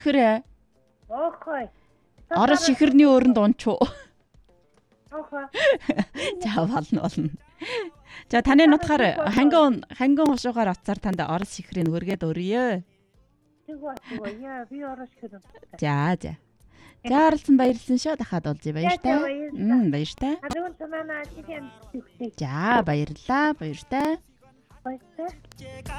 그래. Окей. Орос чихэрний өрөнд унчуу. Окей. За болно. За таны нутгаар ханган ушуугаар оцоор танд орос чихрийн өргээд өрье. Тэгвэл яа би орос хэрэг. За. За оролцсон баярлсан шүү. Дахиад олж баяртай. Баяртай. Адуун танаа чихэн зүгтэй. За баярлаа. Баяртай. Баяртай.